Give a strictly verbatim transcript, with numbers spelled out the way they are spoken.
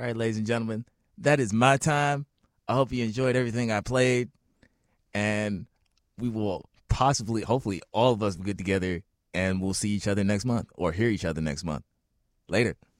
All right, ladies and gentlemen, that is my time. I hope you enjoyed everything I played, and we will possibly, hopefully, all of us will get together and we'll see each other next month or hear each other next month. Later.